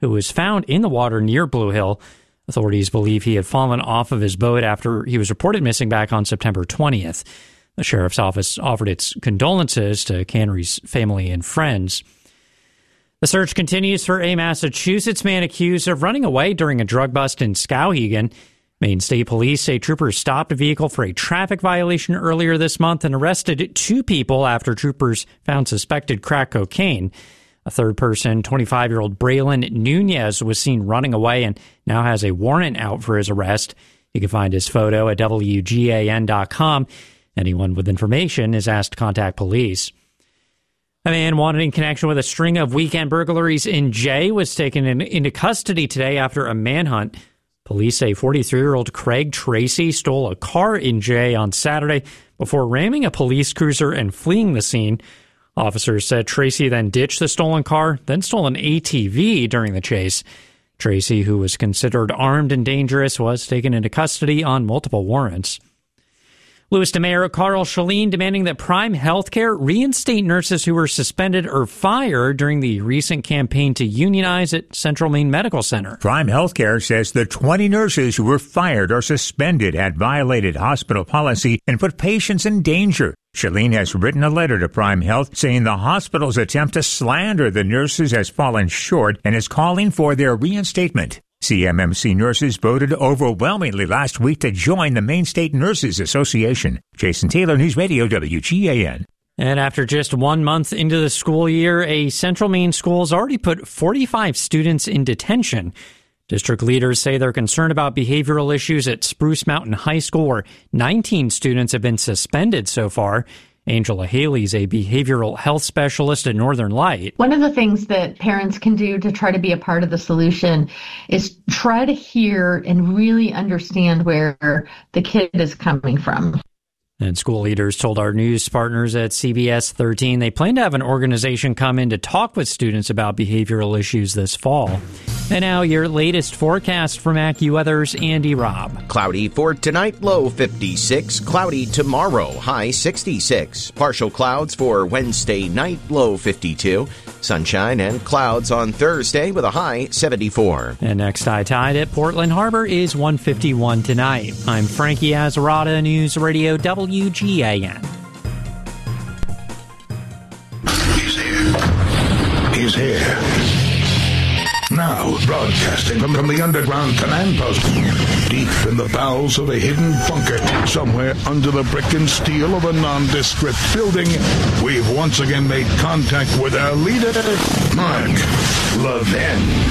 who was found in the water near Blue Hill. Authorities believe he had fallen off of his boat after he was reported missing back on September 20th. The sheriff's office offered its condolences to Canry's family and friends. The search continues for a Massachusetts man accused of running away during a drug bust in Skowhegan. Maine State Police say troopers stopped a vehicle for a traffic violation earlier this month and arrested 2 people after troopers found suspected crack cocaine. A third person, 25-year-old Braylon Nunez, was seen running away and now has a warrant out for his arrest. You can find his photo at WGAN.com. Anyone with information is asked to contact police. A man wanted in connection with a string of weekend burglaries in Jay was taken into custody today after a manhunt. Police say 43-year-old Craig Tracy stole a car in Jay on Saturday before ramming a police cruiser and fleeing the scene. Officers said Tracy then ditched the stolen car, then stole an ATV during the chase. Tracy, who was considered armed and dangerous, was taken into custody on multiple warrants. Lewiston Mayor Carl Schelin demanding that Prime Healthcare reinstate nurses who were suspended or fired during the recent campaign to unionize at Central Maine Medical Center. Prime Healthcare says the 20 nurses who were fired or suspended had violated hospital policy and put patients in danger. Schelin has written a letter to Prime Health saying the hospital's attempt to slander the nurses has fallen short and is calling for their reinstatement. CMMC nurses voted overwhelmingly last week to join the Maine State Nurses Association. Jason Taylor, News Radio, WGAN. And after just 1 month into the school year, a Central Maine school has already put 45 students in detention. District leaders say they're concerned about behavioral issues at Spruce Mountain High School, where 19 students have been suspended so far. Angela Haley is a behavioral health specialist at Northern Light. One of the things that parents can do to try to be a part of the solution is try to hear and really understand where the kid is coming from. And school leaders told our news partners at CBS 13 they plan to have an organization come in to talk with students about behavioral issues this fall. And now your latest forecast from AccuWeather's Andy Robb. Cloudy for tonight, low 56. Cloudy tomorrow, high 66. Partial clouds for Wednesday night, low 52. Sunshine and clouds on Thursday with a high 74. And next high tide at Portland Harbor is 151 tonight. I'm Frankie Azarada, News Radio WGAN. He's here. He's here. Now, broadcasting from the underground command post, deep in the bowels of a hidden bunker, somewhere under the brick and steel of a nondescript building, we've once again made contact with our leader, Mark Levin.